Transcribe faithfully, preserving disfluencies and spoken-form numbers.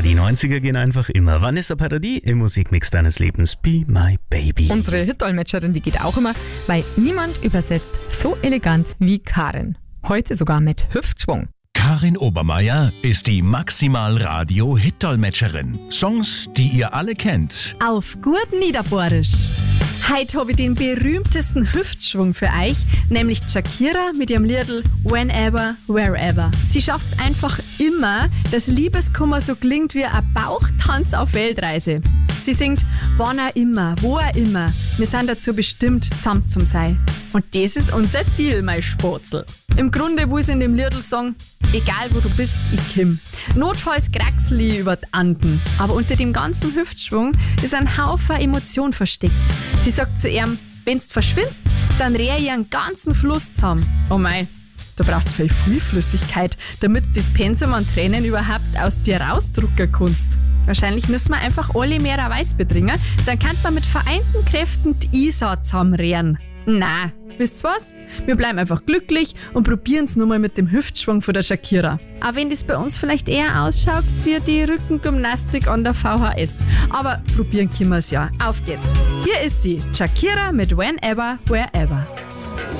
Die neunziger gehen einfach immer. Vanessa Paradis im Musikmix deines Lebens. Be My Baby. Unsere Hit-Dolmetscherin, die geht auch immer, weil niemand übersetzt so elegant wie Karin. Heute sogar mit Hüftschwung. Karin Obermeier ist die Maximal-Radio-Hit-Dolmetscherin. Songs, die ihr alle kennt. Auf gut Niederbohrisch. Heute habe ich den berühmtesten Hüftschwung für euch, nämlich Shakira mit ihrem Liedl Whenever, Wherever. Sie schafft es einfach immer, dass Liebeskummer so klingt wie ein Bauchtanz auf Weltreise. Sie singt, wann auch immer, wo auch immer, wir sind dazu bestimmt, zusammen zu sein. Und das ist unser Deal, mein Spatzel. Im Grunde will sie in dem Liedl sagen, egal wo du bist, ich komm. Notfalls kraxel ich über die Anden. Aber unter dem ganzen Hüftschwung ist ein Haufen Emotion versteckt. Sie sagt zu ihm, wenn's verschwindst, dann rehe ich einen ganzen Fluss zusammen. Oh mei, du brauchst viel Flüssigkeit, damit du das Pensum an Tränen überhaupt aus dir rausdrucken kannst. Wahrscheinlich müssen wir einfach alle mehr Weiß betrinken, dann kann man mit vereinten Kräften die Isar zusammenrehren. Na, wisst ihr was? Wir bleiben einfach glücklich und probieren es nur mal mit dem Hüftschwung von der Shakira. Auch wenn das bei uns vielleicht eher ausschaut wie die Rückengymnastik an der V H S. Aber probieren können wir es ja. Auf geht's. Hier ist sie, Shakira mit Whenever, Wherever.